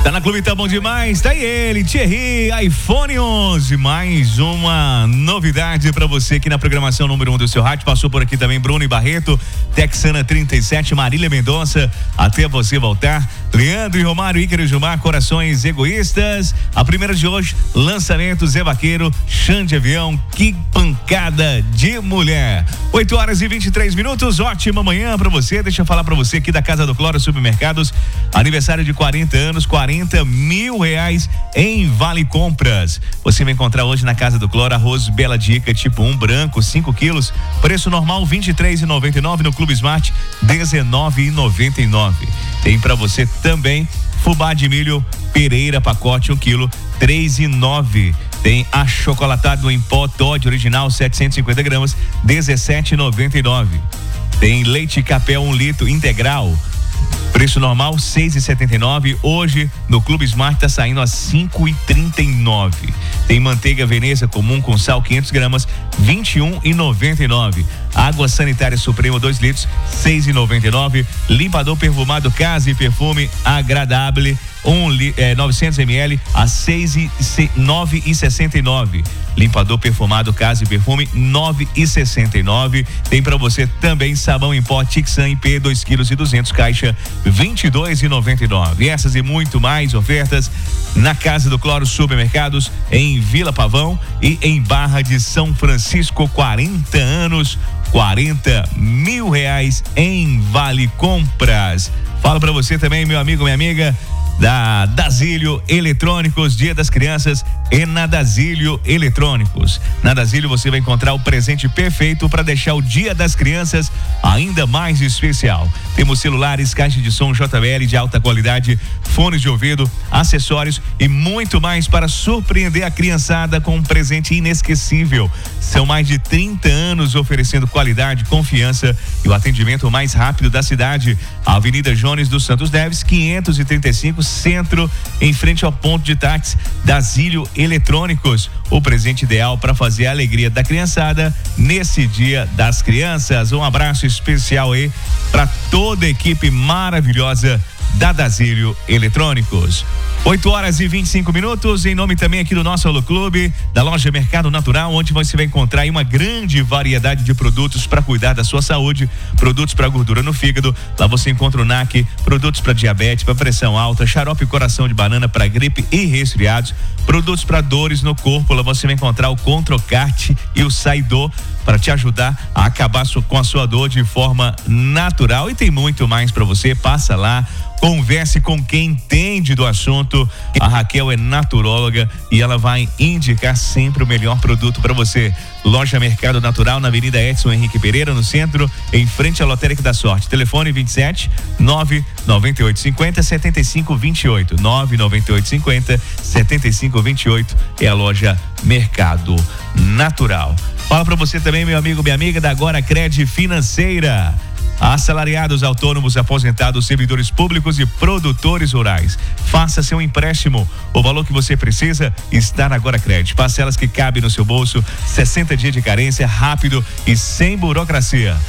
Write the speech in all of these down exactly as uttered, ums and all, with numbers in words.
Tá na Clube Tá Bom Demais, tá aí ele, Thierry, iPhone onze, mais uma novidade pra você aqui na programação número um do seu rádio. Passou por aqui também Bruno e Barreto, Texana trinta e sete, Marília Mendonça, até você voltar, Leandro e Romário, Ícaro e Gilmar, Corações Egoístas. A primeira de hoje, lançamento Zé Vaqueiro, Chão de Avião, que pancada de mulher. oito horas e vinte e três minutos, ótima manhã pra você. Deixa eu falar pra você aqui da Casa do Cloro Supermercados, aniversário de quarenta anos, quarenta mil reais em Vale Compras. Você vai encontrar hoje na Casa do Cloro arroz Bela Dica tipo um branco, cinco quilos, preço normal vinte e três reais e noventa e nove centavos, no Clube Smart dezenove reais e noventa e nove centavos. Tem pra você também fubá de milho Pereira, pacote um quilo, três reais e nove centavos. Tem achocolatado em pó Toddy original setecentos e cinquenta gramas, dezessete reais e noventa e nove centavos. Tem leite Capel um litro integral, preço normal seis reais e setenta e nove centavos. Hoje no Clube Smart tá saindo a cinco reais e trinta e nove centavos. Tem manteiga Veneza comum com sal quinhentas gramas, vinte e um reais e noventa e nove centavos. Água sanitária Supremo dois litros, seis reais e noventa e nove centavos. Limpador perfumado Casa e Perfume Agradável um, é, novecentos mililitros a seis reais e nove e sessenta e nove centavos. Limpador perfumado Casa e Perfume nove reais e sessenta e nove centavos. Tem para você também sabão em pó Tixan I P dois quilos e duzentos, caixa vinte e dois reais e noventa e nove centavos. Essas e muito mais ofertas na Casa do Cloro Supermercados, em Vila Pavão e em Barra de São Francisco. Quarenta anos, quarenta mil reais em Vale Compras. Falo para você também, meu amigo, minha amiga, da Dasílio Eletrônicos. Dia das Crianças é na Dasílio Eletrônicos. Na Dasílio você vai encontrar o presente perfeito para deixar o Dia das Crianças ainda mais especial. Temos celulares, caixa de som J B L de alta qualidade, fones de ouvido, acessórios e muito mais para surpreender a criançada com um presente inesquecível. São mais de trinta anos oferecendo qualidade, confiança e o atendimento mais rápido da cidade. Avenida Jones dos Santos Neves, quinhentos e trinta e cinco, Centro, em frente ao ponto de táxi. Dasílio Eletrônicos, o presente ideal para fazer a alegria da criançada nesse Dia das Crianças. Um abraço especial aí para toda a equipe maravilhosa da Dasílio Eletrônicos. oito horas e vinte e cinco minutos, em nome também aqui do nosso Alô Clube, da loja Mercado Natural, onde você vai encontrar aí uma grande variedade de produtos para cuidar da sua saúde, produtos para gordura no fígado. Lá você encontra o N A C, produtos para diabetes, para pressão alta, xarope coração de banana para gripe e resfriados, produtos para dores no corpo. Lá você vai encontrar o Controcart e o Saidor para te ajudar a acabar com a sua dor de forma natural. E tem muito mais para você. Passa lá, converse com quem entende do assunto. A Raquel é naturóloga e ela vai indicar sempre o melhor produto para você. Loja Mercado Natural, na Avenida Edson Henrique Pereira, no centro, em frente à Lotérica da Sorte. Telefone vinte e sete, nove nove oito cinco zero, sete cinco dois oito. nove nove oito cinco zero, sete cinco dois oito é a Loja Mercado Natural. Fala para você também, meu amigo, minha amiga, da Agora Cred Financeira. Assalariados, autônomos, aposentados, servidores públicos e produtores rurais. Faça seu empréstimo. O valor que você precisa está na Agora Cred. Parcelas que cabem no seu bolso, sessenta dias de carência, rápido e sem burocracia.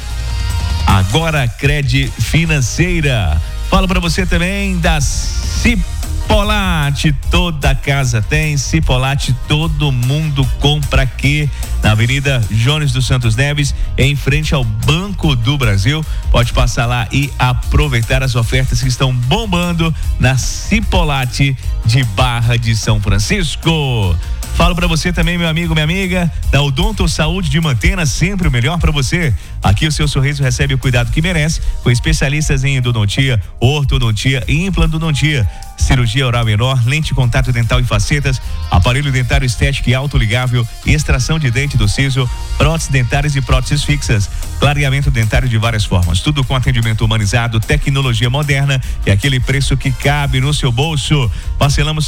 Agora Cred Financeira. Falo para você também da Cipolate, toda casa tem. Cipolate, todo mundo compra aqui na Avenida Jones dos Santos Neves, em frente ao Banco do Brasil. Pode passar lá e aproveitar as ofertas que estão bombando na Cipolate de Barra de São Francisco. Falo para você também, meu amigo, minha amiga, da Odonto Saúde de Mantena, sempre o melhor para você. Aqui o seu sorriso recebe o cuidado que merece, com especialistas em endodontia, ortodontia e implantodontia, cirurgia oral menor, lente, contato dental e facetas, aparelho dentário estético e autoligável, extração de dente do siso, próteses dentárias e próteses fixas, clareamento dentário de várias formas, tudo com atendimento humanizado, tecnologia moderna e aquele preço que cabe no seu bolso. Parcelamos